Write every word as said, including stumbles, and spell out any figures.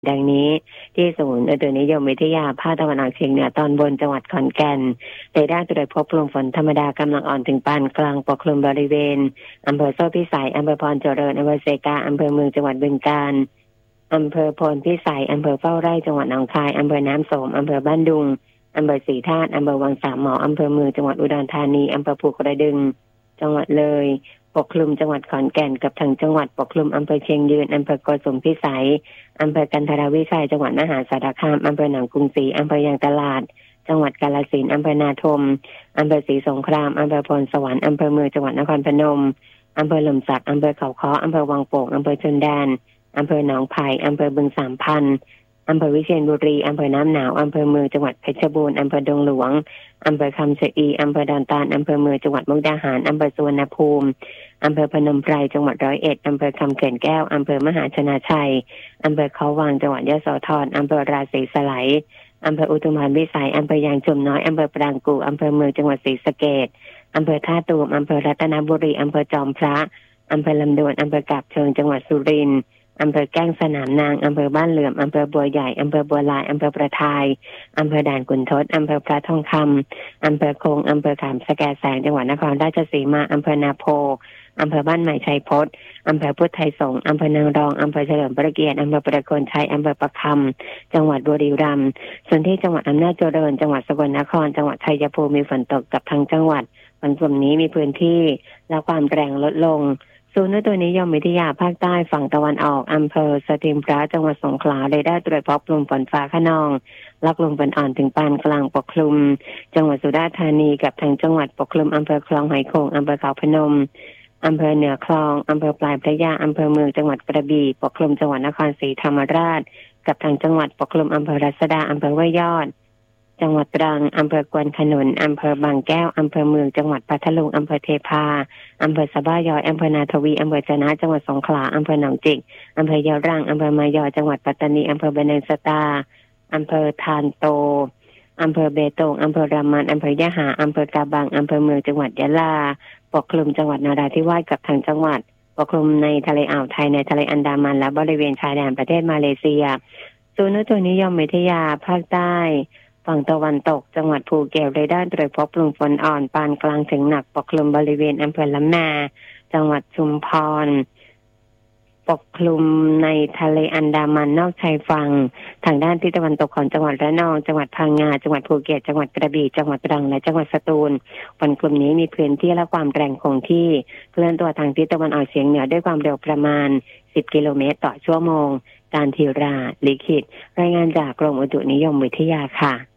ดังนี้ที่ศูนย์อุตุนิยมวิทยาภาคตะวันออกเฉียงเหนือตอนบนจังหวัดขอนแก่นเรดาร์ตรวจพบกลุ่มฝนธรรมดากำลังอ่อนถึงปานกลางปกคลุมบริเวณอำเภอโซ่พิสัยอำเภอพรเจริญอำเภอเสกาอำเภอเมืองจังหวัดบึงกาฬอำเภอพลพิสัยอำเภอเฝ้าไร่จังหวัดหนองคายอำเภอน้ำโสมอำเภอบ้านดุงอำเภอศรีธาตุอำเภอวังสามหมออำเภอเมืองจังหวัดอุดรธานีอำเภอภูกระดึงจังหวัดเลยปกคลุมจังหวัดขอนแก่นกับทางจังหวัดปกคลุมอำเภอเชียงยืนอำเภอโกสุมพิสัยอำเภอกันทรวิชัยจังหวัดมหาสารคามอำเภอหนองกรุงศรีอำเภอยางตลาดจังหวัดกาฬสินธุ์อำเภอนาทมอำเภอศรีสงครามอำเภอพลสวรรค์อำเภอเมืองจังหวัดนครพนมอำเภอหล่มสักอำเภอเขาค้ออำเภอวังโป่งอำเภอชนแดนอำเภอหนองไผ่อำเภอบึงสามพันอำเภอวิเชียรบุรีอำเภอน้ำหนาวอำเภอเมืองจังหวัดเพชรบูรณ์อำเภอดงหลวงอำเภอคำชะอีอำเภอดอนตาลอำเภอเมืองจังหวัดมุกดาหารอำเภอสุวรรณภูมิอำเภอพนมไพรจังหวัดร้อยเอ็ดอำเภอคำเขื่อนแก้วอำเภอมหาชนะชัยอำเภอเขาวังจังหวัดยโสธรอำเภอราศีสไลยอำเภออุทุมพรพิสัยอำเภอยางชุมน้อยอำเภอปรางกู่อำเภอเมืองจังหวัดศรีสะเกษอำเภอท่าตูมอำเภอรัตนบุรีอำเภอจอมพระอำเภอลำดวนอำเภอกาบเชิงจังหวัดสุรินทร์อำเภอแก้งสนามนางอำเภอบ้านเหลื่อมอำเภอบัวใหญ่อำเภอบัวลายอำเภอประทายอำเภอด่านขุนทดอำเภอพระทองคำอำเภอคงอำเภอขามสแกแสงจังหวัดนครราชสีมาอำเภอนาโพอำเภอบ้านใหม่ชัยพจน์อำเภอพุทธไทยสงฆ์อำเภอนางรองอำเภอเฉลิมพระเกียรติอำเภอประโคนชัยอำเภอประคำจังหวัดบุรีรัมย์ส่วนที่จังหวัดอำนาจเจริญจังหวัดสกลนครจังหวัดชัยภูมิมีฝนตกกับทางจังหวัดวันกลุ่มนี้มีพื้นที่และความแรงลดลงศูนย์อุตุนิยมวิทยาภาคใต้ฝั่งตะวันออกอำเภอสถิมพระจังหวัดสงขลาเรดาร์ตรวจพบกลุ่มฝนฟ้าคะนองและกลุ่มฝนอ่อนถึงปานกลางปกคลุมจังหวัดสุราษฎร์ธานีกับทางจังหวัดปกคลุมอำเภอคลองหอยโข่งอำเภอเขาพนมอำเภอเหนือคลองอำเภอปลายพระยาอำเภอเมืองจังหวัดกระบี่ปกคลุมจังหวัดนครศรีธรรมราชกับทางจังหวัดปกคลุมอำเภอรัศดาอำเภอห้วยยอดจังหวัดตรังอำเภอกวนขนุนอำเภอบางแก้วอำเภอเมืองจังหวัดพัทลุงอำเภอเทพาอำเภอสะบ้ายอยอำเภอนาทวีอำเภอจะนะจังหวัดสงขลาอำเภอหนองจิกอำเภอยะรังอำเภอมายอจังหวัดปัตตานีอำเภอเบเนสตาอำเภอทานโตอำเภอเบตงอำเภอรามันอำเภอยะหาอำเภอกาบังอำเภอเมืองจังหวัดยะลาปกคลุมจังหวัดนราธิวาสกับทางจังหวัดปกคลุมในทะเลอ่าวไทยในทะเลอันดามันและบริเวณชายแดนประเทศมาเลเซียศูนย์อุตุนิยมวิทยาภาคใต้ฝั่งตะวันตกจังหวัดภูเก็ตเรดาร์ตรวจพบกลุ่มฝนอ่อนปานกลางถึงหนักปกคลุมบริเวณอำเภอละแมจังหวัดชุมพรปกคลุมในทะเลอันดามันนอกชายฝั่งทางด้านทิศตะวันตกของจังหวัดระนองจังหวัดพังงาจังหวัดภูเก็ตจังหวัดกระบี่จังหวัดตรังและจังหวัดสตูลฝนกลุ่มนี้มีพื้นที่และความแรงคงที่เคลื่อนตัวทางทิศตะวันออกเฉียงเหนือด้วยความเร็วประมาณสิบกิโลเมตรต่อชั่วโมงการธีราลิขิตรายงานจากกรมอุตุนิยมวิทยาค่ะ